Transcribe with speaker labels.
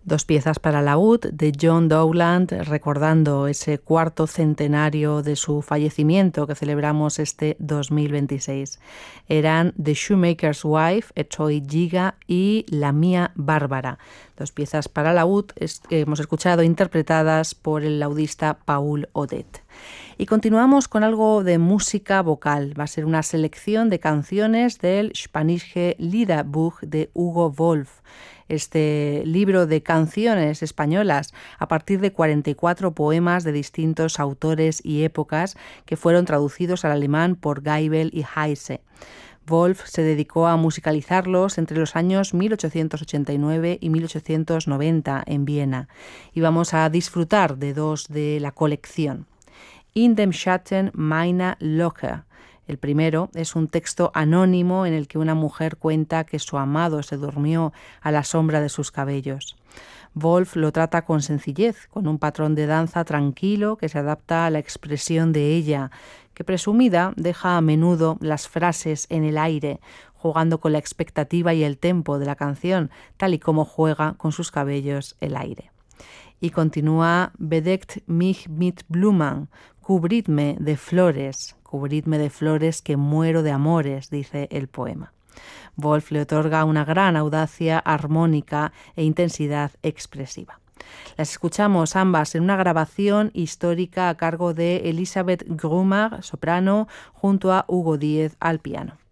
Speaker 1: Dos piezas para laúd de John Dowland, recordando ese cuarto centenario de su fallecimiento que celebramos este 2026. Eran The Shoemaker's Wife, Etoy Giga y La Mía Bárbara. Dos piezas para laúd que hemos escuchado interpretadas por el laudista Paul Odet. Y continuamos con algo de música vocal. Va a ser una selección de canciones del Spanische Liederbuch de Hugo Wolf. Este libro de canciones españolas a partir de 44 poemas de distintos autores y épocas que fueron traducidos al alemán por Geibel y Heise. Wolf se dedicó a musicalizarlos entre los años 1889 y 1890 en Viena. Y vamos a disfrutar de dos de la colección. In dem Schatten meiner Locker. El primero es un texto anónimo en el que una mujer cuenta que su amado se durmió a la sombra de sus cabellos. Wolf lo trata con sencillez, con un patrón de danza tranquilo que se adapta a la expresión de ella, que presumida deja a menudo las frases en el aire, jugando con la expectativa y el tempo de la canción, tal y como juega con sus cabellos el aire. Y continúa Bedeckt mich mit Blumen, cubridme de flores que muero de amores, dice el poema. Wolf le otorga una gran audacia armónica e intensidad expresiva. Las escuchamos ambas en una grabación histórica a cargo de Elisabeth Grumar, soprano, junto a Hugo Díez al piano.